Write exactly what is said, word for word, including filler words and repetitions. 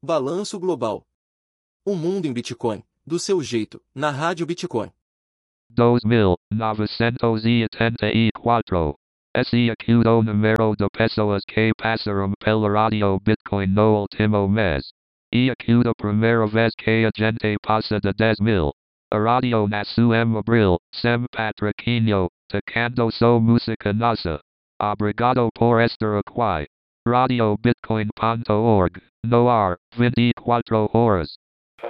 Balanço Global. O mundo em Bitcoin, do seu jeito, na Rádio Bitcoin. Dos mil novecentos e oitenta e quatro. Esse aqui o número de pessoas que passaram pela rádio Bitcoin no último mês. E aqui a primeira vez que a gente passa de dez mil. A rádio nasceu em abril, sem patrocínio, tocando só música nossa. Obrigado por estar aqui. radio bitcoin ponto org, no ar, vinte e quatro horas.